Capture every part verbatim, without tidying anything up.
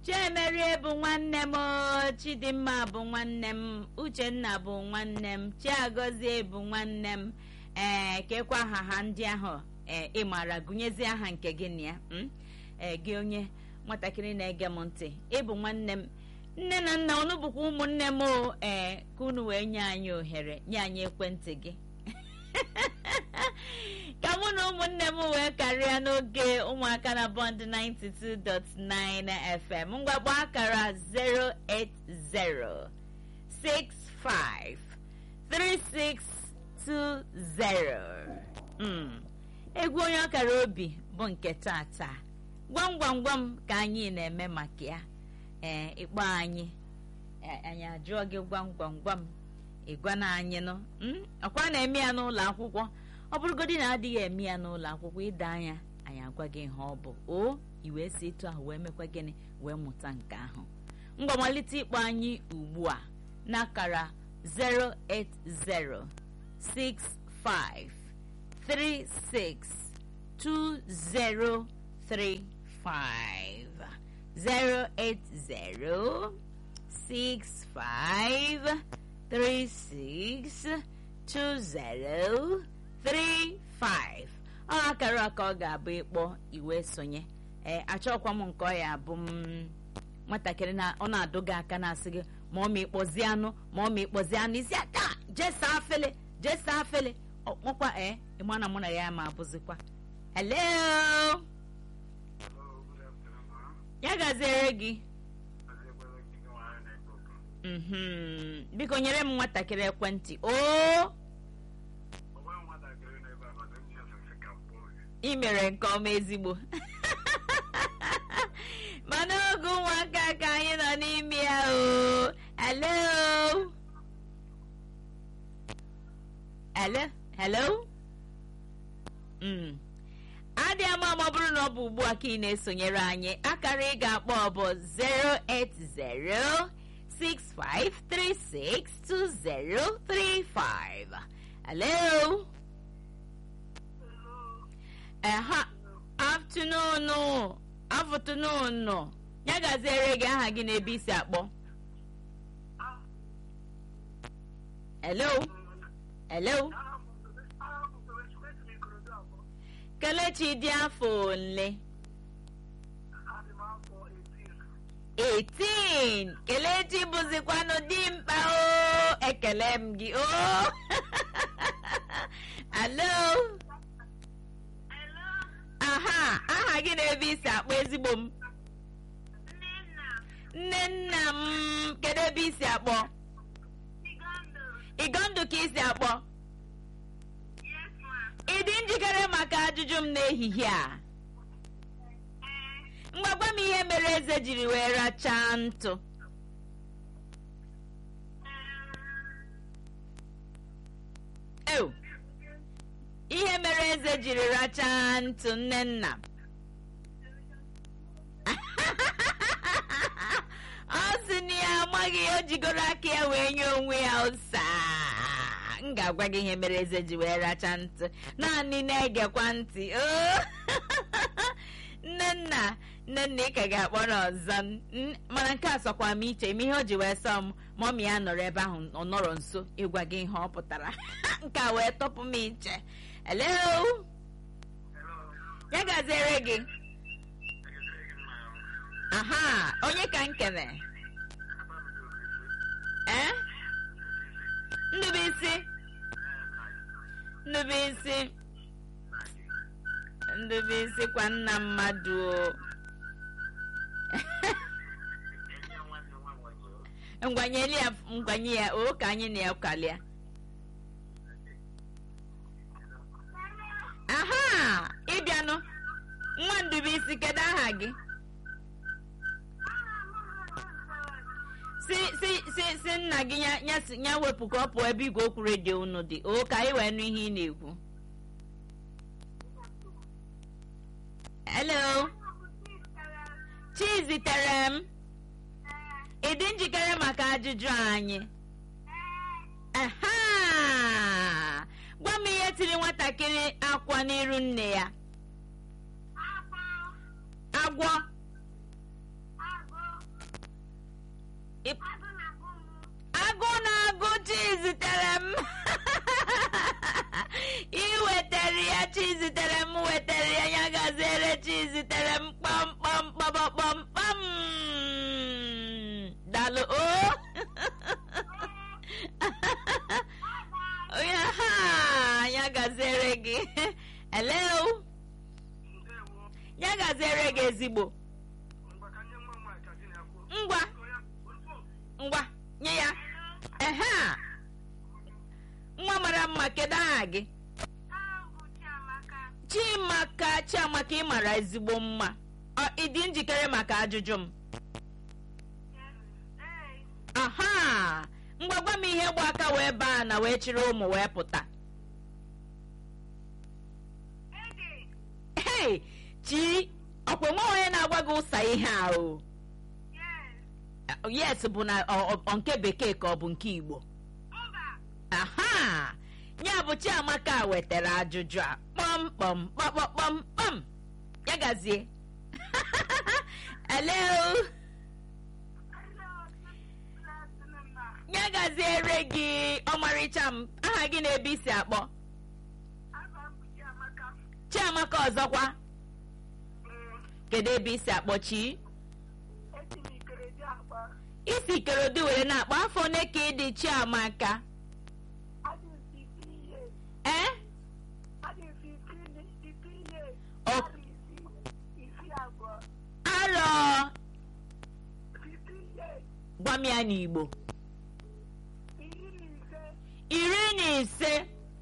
Chiemerie bụ nwanne m, Chidimma bụ nwanne m, Uchenna bụ nwanne m, Chiagozie bụ nwanne m. Ee, kekwa aha ha ndị ahụ ee ị maara gụnyezie aha nke gị na ya. Ee, gị onye nwatakịrị na-ege m ntị, ị bụ nwanne m. Nne na nna unu bụkwa ụmụnne m o. Ee, ka unu wee nye anyị ohere, nye anyị ekwentị gị ka mụ na ụmụnne m wee karịa n'oge ụmụaka na Bond ninety-two point nine F M. Ngwagbo akara zero eight zero six five three six two zero. Mm. Egwu onye ọkara obi bụ nke tata. Gwam gwam gwam ka anyị na-eme maka ya. Ee, ịkpọ anyị anyị ajụọ gị gwam gwam gwam ịgwa na anyị nọ. Ọkwa na-eme ya n'ụlọ akwụkwọ, ọ bụrụgodị na adịghị eme ya n'ụlọ akwụkwọ, ịda anya anyị agwa gị ihe ọ bụ o iwee si etu ahụ wee mekwa gịnị wee mụta nke ahụ. Ngwa malite ịkpọ anyị ugbu a n'akara zero eight zero six five three six two zero three five. zero eight zero six five three six two zero three five. Ọ akara aka ọ ga-abụ ịkpọ iwe sonye. Ee, achọkwa m nke ọ ya bụ m nwatakịrị na ọ na-adụ gị aka na-asị gị ma ọ ma ịkpọzi anụ ma ọ ma ịkpọzi anụ isi aka jesa afele jesa afele ọkpọkwa. Ee, ịma na mụ na ya ma abụzikwa. Hello, ya gaziere gị. Mhm. Biko nyere m nwatakịrị ekwentị. O ị mere nke ọma ezigbo mana oge ụmụaka ka anyị nọ n'ime ya o. Hello, hello, hello. Mm. Adị ama ma ọ bụrụ na ọ bụ ugbu a ka ị na-esonyere anyị, akara ị ga-akpọ ọ bụ zero eight zero six five three six two zero three five. Hello. Aha, afternoon. Afternoon. Ya gaziere gị aha gị na ebe isi akpọ. Hello. Hello. Kelechi dị afọ ole? eighteen. Kelechi bụzikwanụ dimkpa o. Ekele m gị o. Hello. Aha, aha gị na-ebe isi akpọ ezigbo m? Nne nna m. Kedu ebe isi akpọ? Igondo ka isi akpọ? Ị dị njikere maka ajụjụ m n'ehihie a? Mgbagwa m ihe mere eze jiri wee rachaa ntụ. Ew, ihe mere eze jiri rachaa ntụ nne nna. Ọ sị na ya amaghị, o jigoro aka ya wee nye onwe ya ụsa. M ga-agwa gị ihe mere eze ji wee rachaa ntụ, naanị na-egekwa ntị. Nne nna nne nna ị ka ga-akpọrọ ọzọ, mana nke a sọkwa m iche ime ihe o ji wee sọ m ma ọ ma ya nọrọ ebe ahụ, ọ nọrọ nso ịgwa gị ihe ọ pụtara. Nke a wee tọpụ m iche. Hello. Ya gaziere gị. Aha, onye ka nkene? Eh? Ndubuisi. Ndubuisi. Ndubuisi kwa nna mmadụ o. Ngwanyeli ya ngwanye ya o ka anyị na ya kalịa. Aha, ịbịanụ. Nwa Ndubuisi, kedu aha gị? Si si si si nna gị ya ya ya wepụ ka ọ pụọ ebe igwe okwu redio unu dị. O ka anyị wee nụ ihe ị na-ekwu. Hello. Chizitere m. Ị dị njikere maka ajụjụ anyị? Aha! Gwa m ihe tiri nwatakịrị akwa n'iru nne ya. Agwọ. agụ na-agụ chizitere m iwetere ya chizitere m wetere ya ya gaziere chizitere m kpamkpam kpamkpam dalụ o ya ha ya gaziere gị hello ya gaziere gị ezigbo ngwa ngwa nye ya ehe nwa mara mma kedu aha gị Chiamaka Chiamaka ị mara ezigbo mma ị dị njikere maka ajụjụ m aha ngwa gwa m ihe gba aka wee baa na wee chịrị ụmụ wee pụta hey chi ọkwa nwa onye na-agwa gị ụsa ihe a o yes bụ na nke bekee ka ọ bụ nke Igbo aha ya bụ Chiamaka wetara ajụjụ a kpọmkpọm kpọmkpọm kpọm ya gazie hello ya gaziere gị ọmarịcha m aha gị na-ebe isi akpọ Chiamaka ọzọkwa kedu ebe isi akpọ chi isi Ikorodu were na-akpọ afọ one ka ị dị Chiamaka ee arọ gwa m ya n'Igbo iri na ise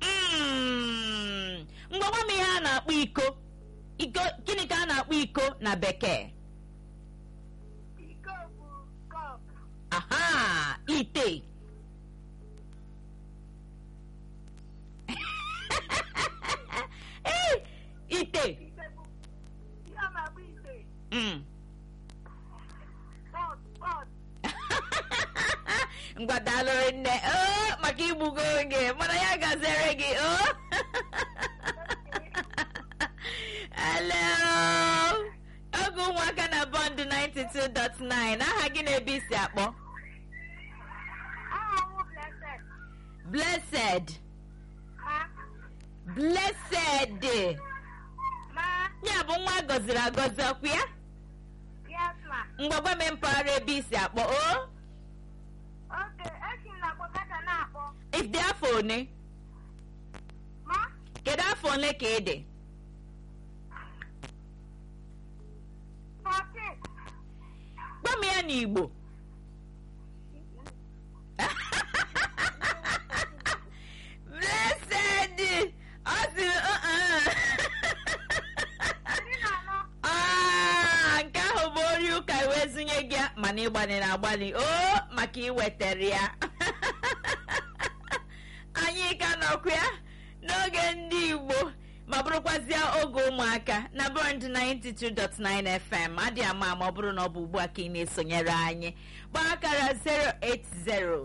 ngwa gwa m ihe a na-akpọ iko iko gịnị ka a na-akpọ iko na bekee aha ite ite mm. ngwa daalụ nne o maka igbugo oge mana ya gaziere gị o hello oge ụmụaka na Bond ninety-two dot nine aha gị na-ebe isi akpọ Blessed Blessed ya bụ nwa gọziri agọzi ọkwa ya mgbagwa m mpaghara ebe isi akpọ o ifde afọ one kedu afọ ole ka ị dị gwa m ya n'Igbo Blessed ọ sị nke ahụ bụ ori ụka iwezinye gị mana ịgbanị na agbalị o maka iwetara ya anyị ka nọkwa ya n'oge ndị Igbo ma bụrụkwazịa oge ụmụaka na Bond ninety-two dot nine F M adị ama ma ọ bụrụ na ọ bụ ugbu a ka ị na-esonyere anyị gbaa akara zero eight zero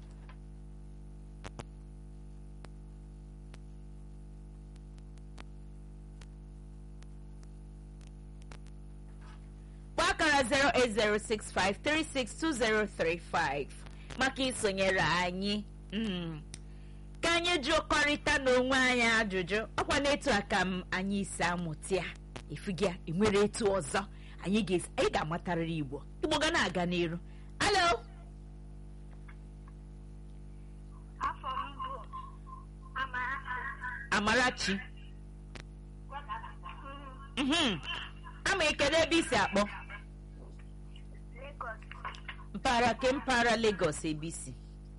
gbakara zero eight zero six five three six two zero three five maka isonyere anyị ka anyị jụkọrịta n'onwe anyị ajụjụ ọkwa n'etu aka m anyị isi amụta ya ifugya ị nwere etu ọzọ anyị ga-amatarịrị Igbo Igbo ga na-aga n'iru alo Amarachi ama ekele ebe isi akpọ mpaghara ke mpaghara Lagos ebisi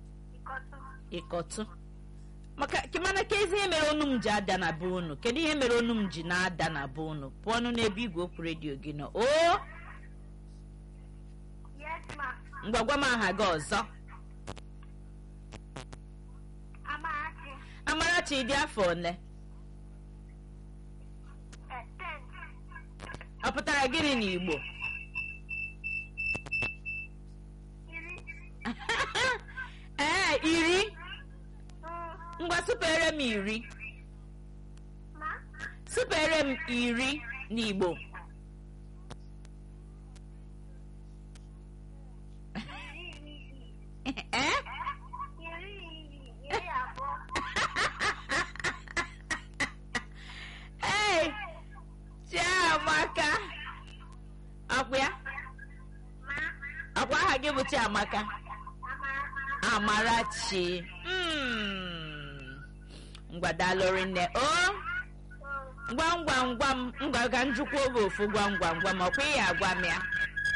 Ịkọtụ maka kemana ka ezi ihe mere onu m ji ada na be unu kedu ihe mere onu m ji na-ada na be unu pụọnụ n'ebe igwe okwu redio gị nọ o ngwagwa m aha gị ọzọ Amarachi dị afọ ole ọ pụtara gịnị n'Igbo ee iri ngwa supere m iri supere m iri n'Igbo akwa ya akwa aha gị bụ Chiamaka Amarachi mm ngwadalori nne o ngwa ngwa ngwa m ngwa ga njukwa oge ofu ngwa ngwa ngwa ma kwa ya agwa m ya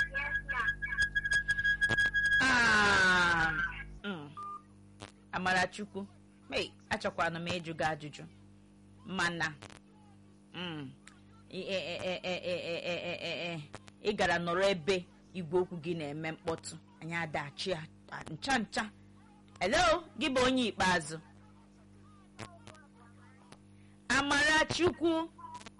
ah mm Amarachukwu hey achọkwana m ịjụ gị ajụjụ mana mm e e e e e e ị gara nọrọ ebe igwe okwu gị na-eme mkpọtụ anyị adachi ncha ncha hello gị bụ onye ikpeazụ Amarachukwu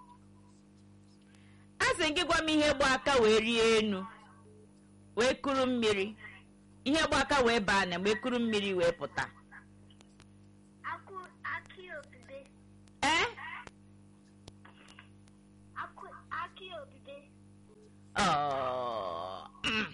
asị gị gwa m ihe gba aka wee rie enu wee kuru mmiri ihe gba aka wee baa na wee kuru mmiri wee pụta Aku aki obibe. eh Aku aki obibe. oh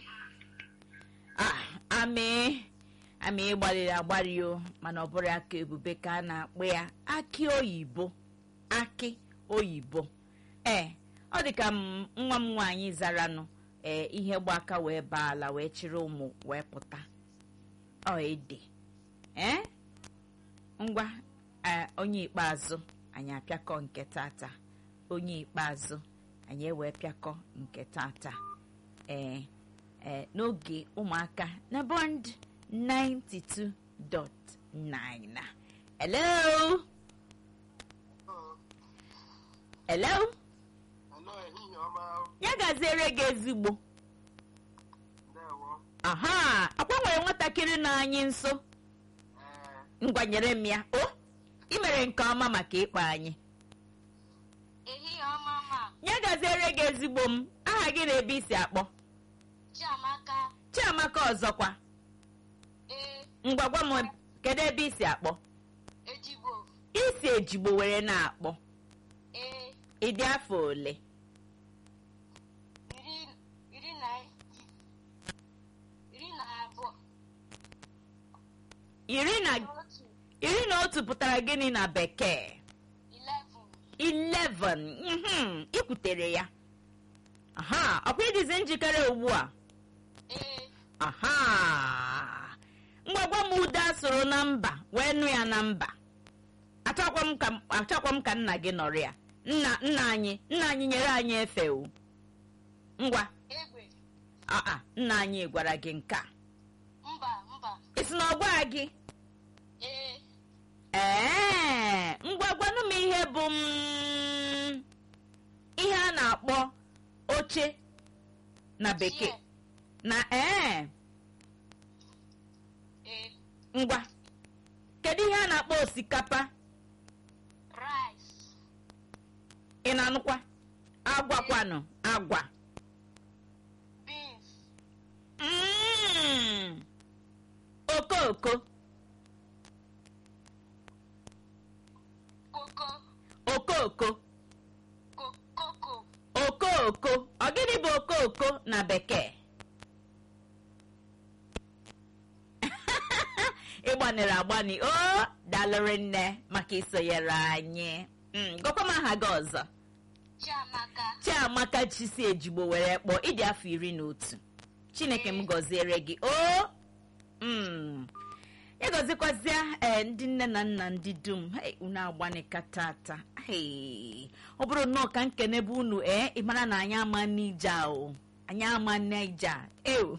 ah ami ami gbalịrị agbalị o mana ọ bụrụ aka ebube ka a na-akpọ ya aki oyibo aki oyibo ee ọ dị ka nwa m nwaanyị zaranụ ee ihe gba aka wee baa ala wee chịrị ụmụ wee pụta ọ ede ee ngwa onye ikpeazụ anyị apịakọ nke tata onye ikpeazụ anyị ewee pịakọ nke tata ee ee n'oge ụmụaka na Bond ninety-two point nine. Hello. Hello. Ya gaziere gị ezigbo. Aha, akwa nwere nwatakịrị na anyị nso. Ngwanyere m ya. O, ị mere nke ọma maka ịkpọ anyị. Ehi ọma ma. Ya gaziere gị ezigbo m. Aha gị na-ebe isi akpọ. Chiamaka. Chiamaka ọzọkwa. Ee. Ngwagwa m kedu ebe isi akpọ? Ejigbo. Isi Ejigbo were na-akpọ. Ee. Ị dị afọ ole? Iri iri na iri na abụọ. Iri na Otu. iri na otu pụtara gịnị na bekee? Eleven. eleven. Mhm, ikwutere ya. Aha, ọkwa ịdịzi njikere ugbu a? Ee. Aha. Ngwagwa m ude asụrụ na mba wee nụ ya na mba. Achọkwa m ka achọkwa m ka nna gị nọrọ ya. Nna nna anyị nna anyị nyere anyị efe o. Ngwa. Egbe. Ah ah, nna anyị gwara gị nke a. Mba mba. Isi na ọgwa gị? Ee. Ee, ngwagwanụ m ihe bụ m ihe a na-akpọ oche na bekee. Chair. Na ee, Ee. ngwa. Kedu ihe a na-akpọ osikapa? Rice. Ị na-anụkwa? Agwakwanụ, agwa. Beans. Mm. Okoko, Cocoa. okoko, Co- cocoa. okoko. Ọ gịnị bụ okoko na bekee? Ịgbanere agbani. O, dalụrị nne maka isonyere anyị. Mm, gọkwa m aha gị ọzọ. Chiamaka. Chiamaka Chisi Ejigbo were kpọọ ịdị afọ iri na otu. Chineke m gọziere gị. O, mm. ịgọzikwazịa ee ndị nne na nna ndị dum hey, unu agbanika tata hey. Ọ bụrụ nnọọ ka nkene bụ unu ee ị mara na anyị ama n'ije o anyị ama n'ije ew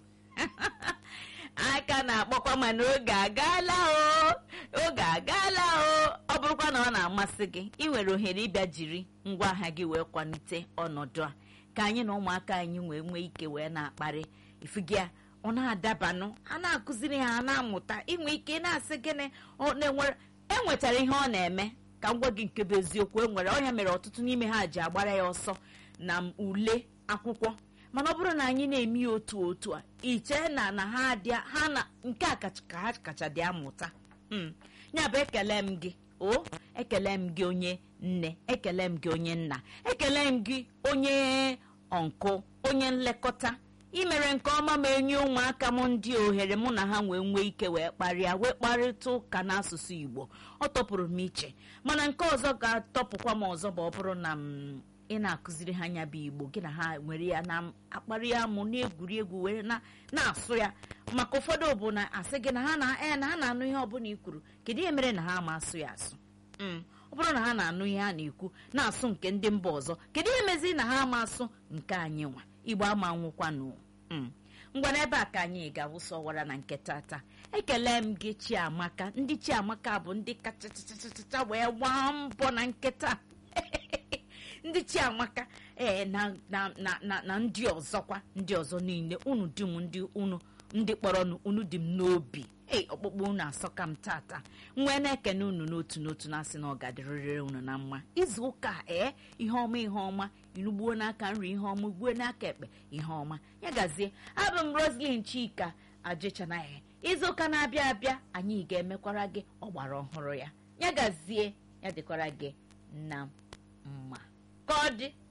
aka na-akpọkwa mana oge agaala o oge agaala o ọ bụrụkwa na ọ na-amasị gị ị nwere ohere ịbịa jiri ngwa ahịa gị wee kwalite ọnọdụ a ka anyị na ụmụaka anyị wee nwee ike wee na-akparị ifugịa ọ na-adabanụ a na-akụziri ha a na-amụta inwe ike na-asị gịnị ọ na-enwere enwetara ihe ọ na-eme ka m gwa gị nke bụ eziokwu enwere ọnya mere ọtụtụ n'ime ha ji agbara ya ọsọ na ule akwụkwọ mana ọ bụrụ na anyị na-eme ya otu otu a iche na na ha dị ha na nke a ka ha kacha dị amụta ya bụ ekele m gị o ekele m gị onye nne ekele m gị onye nna ekele m gị onye ọnkụ onye nlekọta imere nke ọma ma enye ụmụaka m ndị ohere mụ na ha wee nwee ike wee kparịa wee kparịta ụka n'asụsụ Igbo ọ tọpụrụ m iche mana nke ọzọ ga-atọpụkwa m ọzọ bụ ọ bụrụ na m ị na-akụziri ha anya bụ Igbo gị na ha nwere ya na akparị ya mụ na-egwuri egwu were na na-asụ ya maka ụfọdụ bụ na asị gị na ha na e na ha na-anụ ihe ọbụla i kwuru kedu ihe mere na ha ama asụ ya asụ ọ bụrụ na ha na-anụ ihe a na-ekwu na-asụ nke ndị mba ọzọ kedu ihe mezi na ha ama asụ nke anyị nwa Igbo ama nwụkwanụ ngwa n'ebe a ka anyị ga-awụsọwara na nke tata ekele m gị Chiamaka ndị Chiamaka bụ ndị kachachachacha wee gbaa mbọ na nketa ndị Chiamaka ee na na na na ndị ọzọkwa ndị ọzọ niile unu dị m ndị unu ndị kpọrọ unu dị m n'obi ee ọkpụkpụ unu asọka m tata nwee na-ekene unu n'otu n'otu na-asị na ọ ga-adịrịrị unu na mma izu ụka ee ihe ọma ihe ọma inugbuo n'aka nri ihe ọma ugbuo n'aka ekpe ihe ọma ya gazie abụ m Roslyn Chika Ajịchanaghị izu ụka na-abịa abịa anyị ga-emekwara gị ọgbara ọhụrụ ya ya gazie ya dịkwara gị na mma ka ọ dị